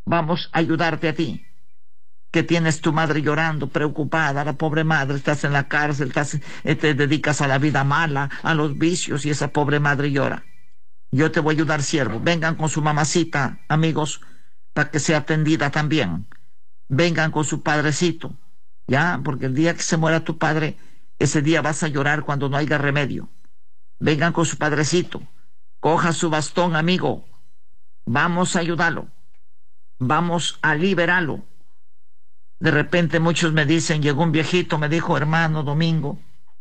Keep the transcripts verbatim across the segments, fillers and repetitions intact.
Vamos a ayudarte a ti, que tienes tu madre llorando, preocupada, la pobre madre, estás en la cárcel, estás, eh, te dedicas a la vida mala, a los vicios, y esa pobre madre llora. Yo te voy a ayudar, siervo. Vengan con su mamacita, amigos, para que sea atendida también. Vengan con su padrecito, ¿ya? Porque el día que se muera tu padre, ese día vas a llorar cuando no haya remedio. Vengan con su padrecito. Coja su bastón, amigo. Vamos a ayudarlo. Vamos a liberarlo. De repente muchos me dicen, llegó un viejito, me dijo, hermano Domingo,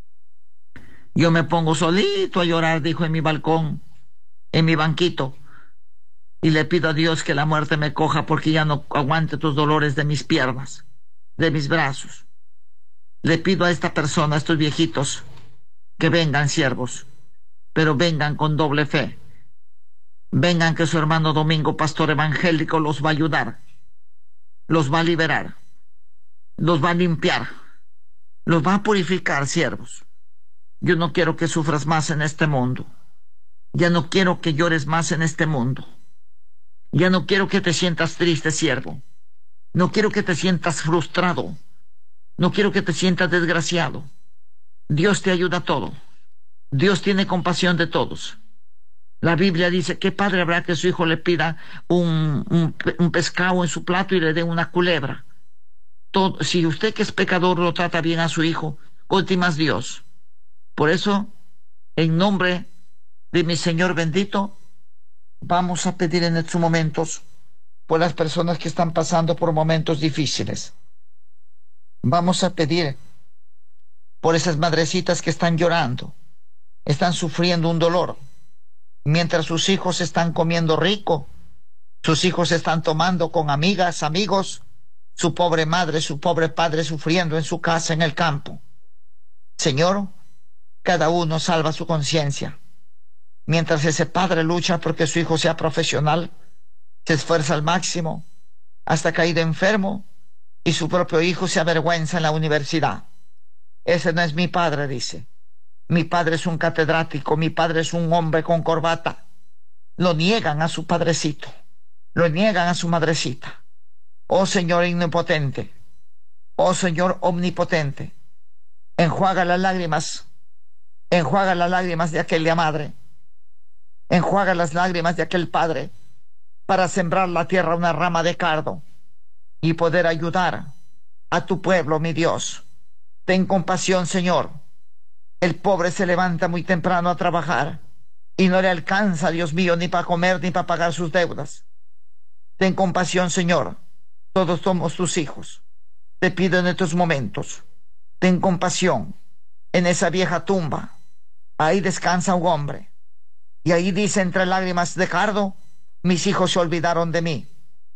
yo me pongo solito a llorar, dijo, en mi balcón, en mi banquito, y le pido a Dios que la muerte me coja porque ya no aguante tus dolores de mis piernas, de mis brazos. Le pido a esta persona, a estos viejitos, que vengan, siervos, pero vengan con doble fe. Vengan, que su hermano Domingo, pastor evangélico, los va a ayudar, los va a liberar, los va a limpiar, los va a purificar, siervos. Yo no quiero que sufras más en este mundo. Ya no quiero que llores más en este mundo. Ya no quiero que te sientas triste, siervo. No quiero que te sientas frustrado. No quiero que te sientas desgraciado. Dios te ayuda a todo. Dios tiene compasión de todos. La Biblia dice, ¿qué padre habrá que su hijo le pida un, un, un pescado en su plato y le dé una culebra? Todo, si usted, que es pecador, lo trata bien a su hijo, cuánto más Dios. Por eso, en nombre de mi Señor bendito, vamos a pedir en estos momentos por las personas que están pasando por momentos difíciles. Vamos a pedir por esas madrecitas que están llorando, están sufriendo un dolor, mientras sus hijos están comiendo rico, sus hijos están tomando con amigas, amigos, su pobre madre, su pobre padre sufriendo en su casa, en el campo. Señor, cada uno salva su conciencia. Mientras ese padre lucha porque su hijo sea profesional, se esfuerza al máximo, hasta caído enfermo, y su propio hijo se avergüenza en la universidad. Ese no es mi padre, dice. Mi padre es un catedrático, mi padre es un hombre con corbata. Lo niegan a su padrecito, lo niegan a su madrecita. Oh Señor omnipotente, oh Señor omnipotente, enjuaga las lágrimas, enjuaga las lágrimas de aquella madre, enjuaga las lágrimas de aquel padre, para sembrar la tierra una rama de cardo y poder ayudar a tu pueblo, mi Dios. Ten compasión, Señor. El pobre se levanta muy temprano a trabajar y no le alcanza, Dios mío, ni para comer ni para pagar sus deudas. Ten compasión, Señor. Todos somos tus hijos. Te pido en estos momentos, ten compasión. En esa vieja tumba, ahí descansa un hombre, y ahí dice entre lágrimas de cardo, mis hijos se olvidaron de mí,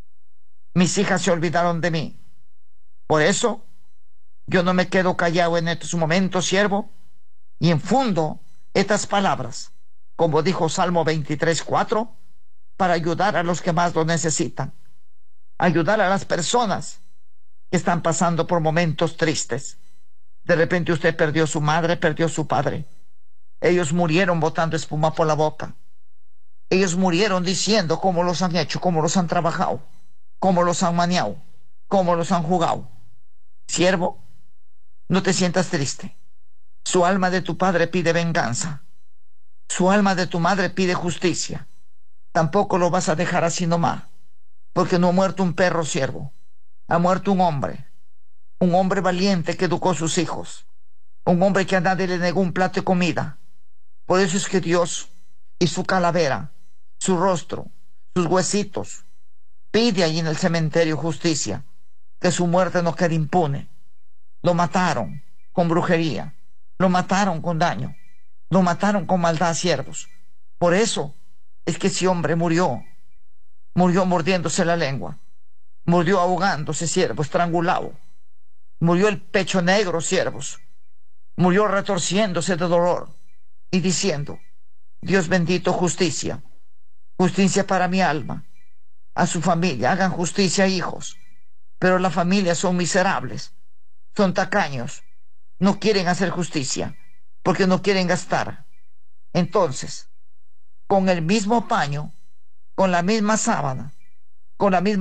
mis hijas se olvidaron de mí. Por eso yo no me quedo callado en estos momentos, siervo, y infundo estas palabras, como dijo Salmo veintitrés, cuatro, para ayudar a los que más lo necesitan, ayudar a las personas que están pasando por momentos tristes. De repente usted perdió su madre, perdió su padre. Ellos murieron botando espuma por la boca. Ellos murieron diciendo cómo los han hecho, cómo los han trabajado, cómo los han maniado, cómo los han jugado. Siervo, no te sientas triste. Su alma de tu padre pide venganza. Su alma de tu madre pide justicia. Tampoco lo vas a dejar así nomás, porque no ha muerto un perro, siervo. Ha muerto un hombre. Un hombre valiente que educó a sus hijos. Un hombre que a nadie le negó un plato de comida. Por eso es que Dios y su calavera, su rostro, sus huesitos, pide allí en el cementerio justicia, que su muerte no quede impune. Lo mataron con brujería, lo mataron con daño, lo mataron con maldad, siervos. Por eso es que ese hombre murió, murió mordiéndose la lengua, murió ahogándose, siervo, estrangulado. Murió el pecho negro, siervos. Murió retorciéndose de dolor y diciendo, Dios bendito, justicia, justicia para mi alma. A su familia, hagan justicia, hijos. Pero las familias son miserables, son tacaños, no quieren hacer justicia, porque no quieren gastar. Entonces, con el mismo paño, con la misma sábana, con la misma